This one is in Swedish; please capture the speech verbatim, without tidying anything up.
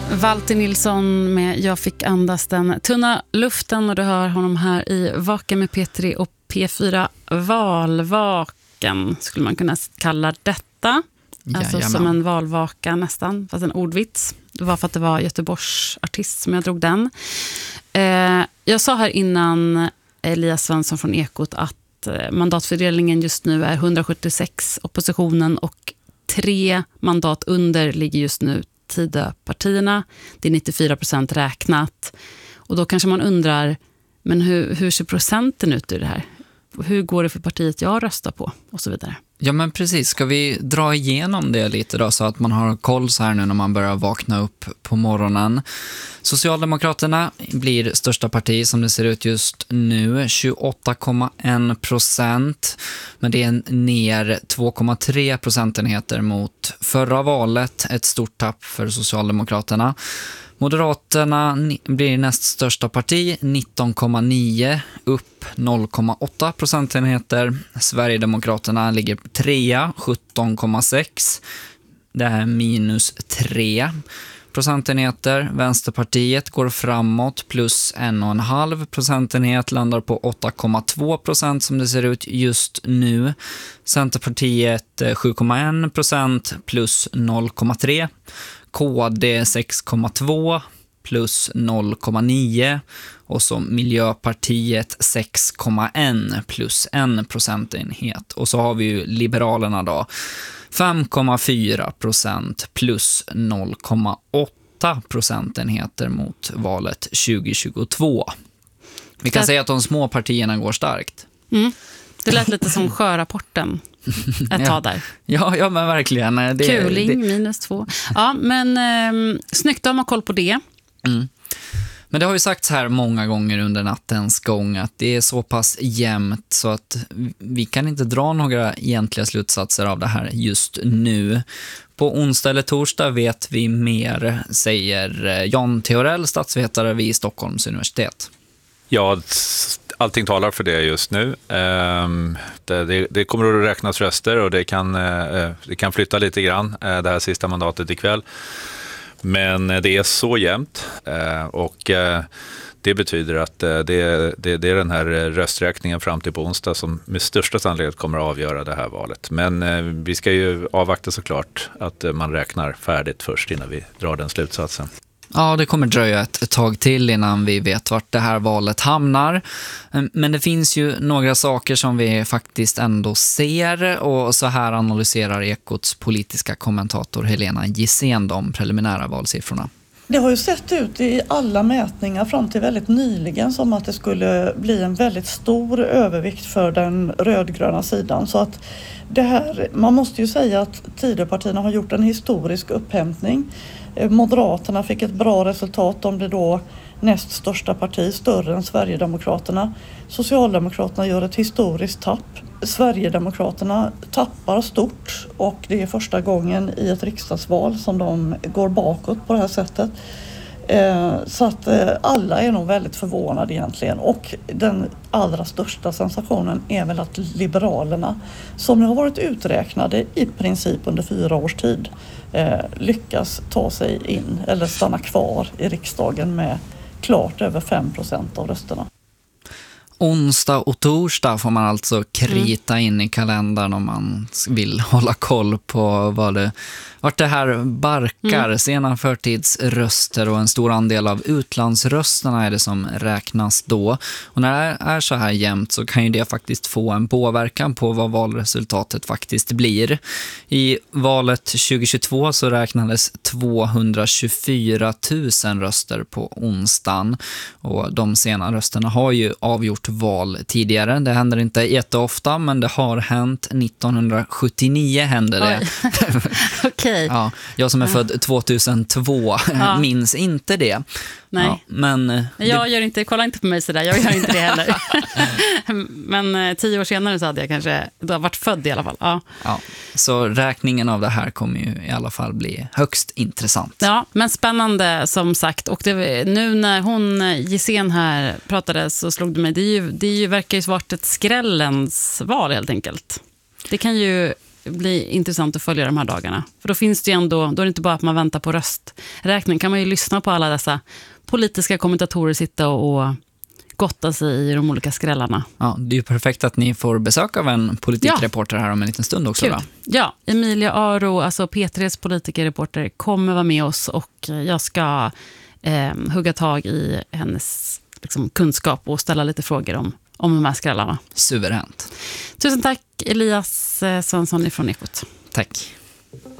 Walter Nilsson med Jag fick andas den tunna luften, och du hör honom här i Vaken med P tre och P fyra Valvaken skulle man kunna kalla detta. Alltså Jajamän. som en valvaka nästan, fast en ordvits. Det var för att det var Göteborgs artist som jag drog den. Eh, jag sa här innan, Elias Svensson från Ekot, att eh, mandatfördelningen just nu är hundrasjuttiosex oppositionen och tre mandat under ligger just nu Tidöpartierna. Det är nittiofyra procent räknat. Och då kanske man undrar, men hur, hur ser procenten ut i det här? Hur går det för partiet jag röstar på? Och så vidare. Ja, men precis. Ska vi dra igenom det lite då, så att man har koll så här nu när man börjar vakna upp på morgonen. Socialdemokraterna blir största parti som det ser ut just nu, tjugoåtta komma en procent. Men det är ner två komma tre procentenheter mot förra valet. Ett stort tapp för Socialdemokraterna. Moderaterna blir näst största parti, nitton komma nio, upp noll komma åtta procentenheter. Sverigedemokraterna ligger trea, sjutton komma sex. Det är minus tre procentenheter. Vänsterpartiet går framåt, plus en och en halv procentenhet, landar på åtta komma två procent som det ser ut just nu. Centerpartiet sju komma en procent, plus noll komma tre. K D sex komma två plus noll komma nio, och så Miljöpartiet sex komma ett plus en procentenhet. Och så har vi ju Liberalerna då, fem komma fyra procent plus noll komma åtta procentenheter mot valet tjugo tjugotvå. Vi kan det... säga att de små partierna går starkt. Mm. Det lät lite som sjörapporten ett tag där. Ja, ja men verkligen. Det, Kuling, det... minus två. Ja, men eh, snyggt om man har koll på det. Mm. Men det har ju sagts här många gånger under nattens gång att det är så pass jämnt så att vi kan inte dra några egentliga slutsatser av det här just nu. På onsdag eller torsdag vet vi mer, säger Jan Theorell, statsvetare vid Stockholms universitet. Ja, allting talar för det just nu. Det, det, det kommer att räknas röster och det kan, det kan flytta lite grann det här sista mandatet ikväll. Men det är så jämnt och det betyder att det, det, det är den här rösträkningen fram till på onsdag som med största sannolikhet kommer att avgöra det här valet. Men vi ska ju avvakta såklart att man räknar färdigt först innan vi drar den slutsatsen. Ja, det kommer dröja ett tag till innan vi vet vart det här valet hamnar. Men det finns ju några saker som vi faktiskt ändå ser, och så här analyserar Ekots politiska kommentator Helena Gissén de preliminära valsiffrorna. Det har ju sett ut i alla mätningar fram till väldigt nyligen som att det skulle bli en väldigt stor övervikt för den rödgröna sidan. Så att det här, man måste ju säga att Tidöpartierna har gjort en historisk upphämtning. Moderaterna fick ett bra resultat, de blir då näst största parti, större än Sverigedemokraterna. Socialdemokraterna gör ett historiskt tapp. Sverigedemokraterna tappar stort, och det är första gången i ett riksdagsval som de går bakåt på det här sättet. Så att alla är nog väldigt förvånade egentligen, och den allra största sensationen är väl att Liberalerna, som har varit uträknade i princip under fyra års tid, lyckas ta sig in eller stanna kvar i riksdagen med klart över fem procent av rösterna. Onsdag och torsdag får man alltså krita in i kalendern om man vill hålla koll på vad det, vart det här barkar. Mm. Sena förtidsröster och en stor andel av utlandsrösterna är det som räknas då. Och när det är så här jämnt så kan ju det faktiskt få en påverkan på vad valresultatet faktiskt blir. I valet tjugo tjugotvå så räknades tvåhundratjugofyra tusen röster på onsdagen. Och de sena rösterna har ju avgjort val tidigare. Det händer inte jätteofta, men det har hänt. nittonhundrasjuttionio hände det. Okej. Ja, jag som är född tvåtusentvå ja. minns inte det. Nej. Ja, men jag det... gör inte, kolla inte på mig sådär, jag gör inte det heller. Men tio år senare så hade jag kanske, du har varit född i alla fall. Ja. Ja, så räkningen av det här kommer ju i alla fall bli högst intressant. Ja, men spännande som sagt. Och det, nu när hon, Gissén här, pratade så slog det mig, det, är ju, det är ju, verkar ju varit ett skrällens val helt enkelt. Det kan ju bli intressant att följa de här dagarna. För då finns det ju ändå, då är det inte bara att man väntar på rösträkning. Kan man ju lyssna på alla dessa politiska kommentatorer sitta och, och gotta sig i de olika skrällarna. Ja, det är ju perfekt att ni får besök av en politikreporter här om en liten stund också. Va? Ja, Emilia Aro, alltså P tre:s politikerreporter, kommer vara med oss och jag ska eh, hugga tag i hennes liksom, kunskap och ställa lite frågor om, om de här skrällarna. Suveränt. Tusen tack Elias Svensson från Ekot. Tack.